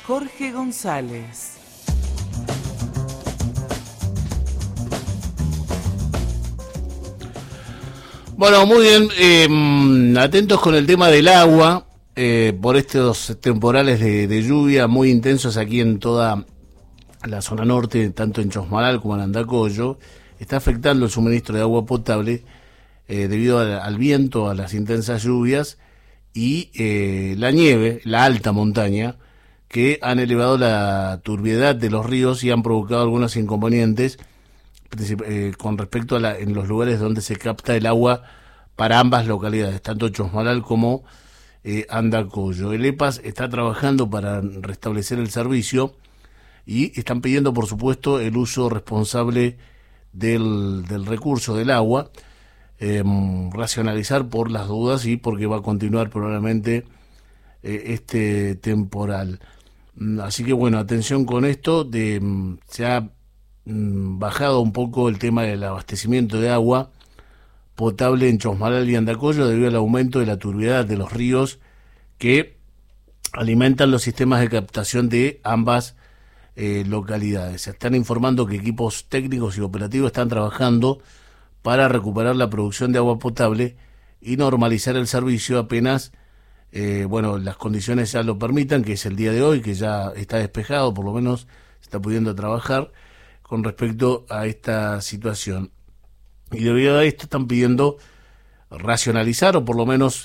Jorge González. Bueno, muy bien, atentos con el tema del agua, por estos temporales de lluvia muy intensos aquí en toda la zona norte, tanto en Chosmalal como en Andacollo. Está afectando el suministro de agua potable debido al viento, a las intensas lluvias y la nieve, la alta montaña, que han elevado la turbiedad de los ríos y han provocado algunos inconvenientes con respecto a en los lugares donde se capta el agua para ambas localidades, tanto Chosmalal como Andacollo. El EPAS está trabajando para restablecer el servicio y están pidiendo, por supuesto, el uso responsable del recurso del agua, racionalizar por las dudas y porque va a continuar probablemente este temporal. Así que bueno, atención con esto, se ha bajado un poco el tema del abastecimiento de agua potable en Chosmalal y Andacollo debido al aumento de la turbiedad de los ríos que alimentan los sistemas de captación de ambas localidades. Se están informando que equipos técnicos y operativos están trabajando para recuperar la producción de agua potable y normalizar el servicio apenas las condiciones ya lo permitan, que es el día de hoy, que ya está despejado, por lo menos se está pudiendo trabajar con respecto a esta situación. Y debido a esto están pidiendo racionalizar o por lo menos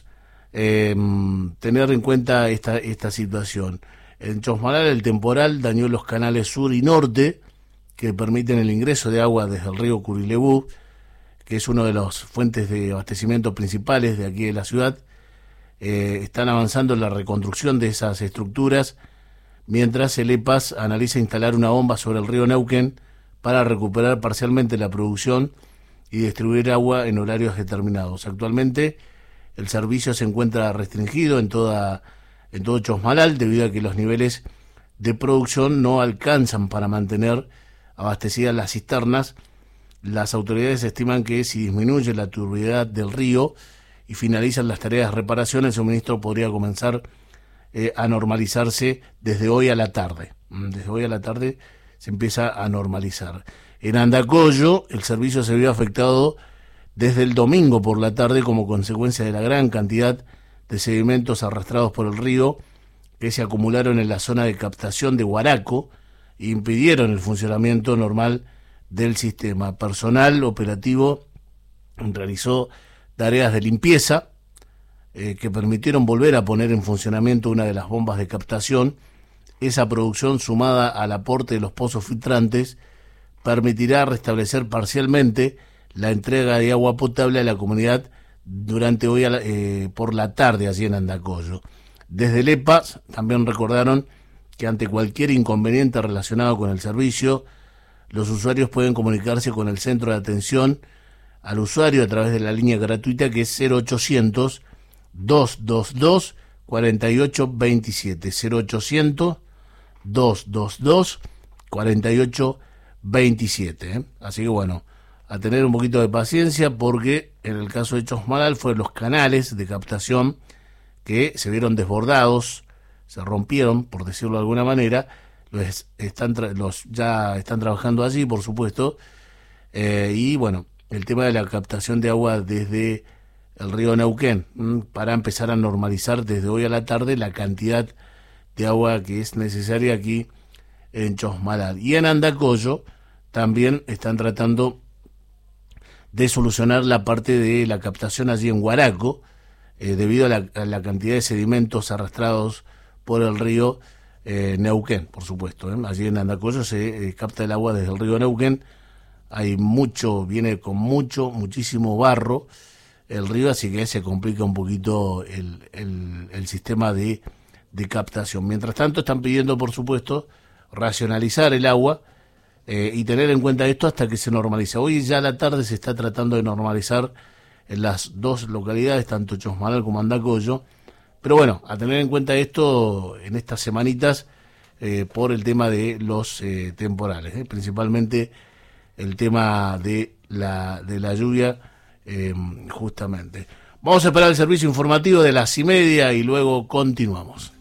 tener en cuenta esta situación. En Chosmalal el temporal dañó los canales sur y norte que permiten el ingreso de agua desde el río Curilebú, que es una de las fuentes de abastecimiento principales de aquí de la ciudad. Están avanzando en la reconstrucción de esas estructuras, mientras el EPAS analiza instalar una bomba sobre el río Neuquén para recuperar parcialmente la producción y distribuir agua en horarios determinados. Actualmente el servicio se encuentra restringido en todo Chosmalal debido a que los niveles de producción no alcanzan para mantener abastecidas las cisternas. Las autoridades estiman que si disminuye la turbiedad del río y finalizan las tareas de reparación, el suministro podría comenzar a normalizarse desde hoy a la tarde. Desde hoy a la tarde se empieza a normalizar. En Andacollo el servicio se vio afectado desde el domingo por la tarde como consecuencia de la gran cantidad de sedimentos arrastrados por el río que se acumularon en la zona de captación de Guaraco e impidieron el funcionamiento normal del sistema. Personal operativo realizó tareas de limpieza que permitieron volver a poner en funcionamiento una de las bombas de captación. Esa producción, sumada al aporte de los pozos filtrantes, permitirá restablecer parcialmente la entrega de agua potable a la comunidad durante hoy por la tarde allí en Andacollo. Desde el EPAS también recordaron que ante cualquier inconveniente relacionado con el servicio, los usuarios pueden comunicarse con el centro de atención al usuario a través de la línea gratuita que es 0800 222 4827, 0800 222 4827. Así que bueno, a tener un poquito de paciencia porque en el caso de Chosmalal fueron los canales de captación que se vieron desbordados, se rompieron, por decirlo de alguna manera. Ya están trabajando allí, por supuesto, y bueno, el tema de la captación de agua desde el río Neuquén, para empezar a normalizar desde hoy a la tarde la cantidad de agua que es necesaria aquí en Chosmalal. Y en Andacollo también están tratando de solucionar la parte de la captación allí en Guaraco, debido a la cantidad de sedimentos arrastrados por el río Neuquén, por supuesto. Allí en Andacollo se capta el agua desde el río Neuquén. Viene con muchísimo barro el río, así que se complica un poquito el sistema de captación. Mientras tanto están pidiendo, por supuesto, racionalizar el agua y tener en cuenta esto hasta que se normalice. Hoy ya a la tarde se está tratando de normalizar en las dos localidades, tanto Chosmalal como Andacollo, pero bueno, a tener en cuenta esto en estas semanitas por el tema de los temporales, principalmente el tema de la lluvia, justamente. Vamos a esperar el servicio informativo de las 6:30 y luego continuamos.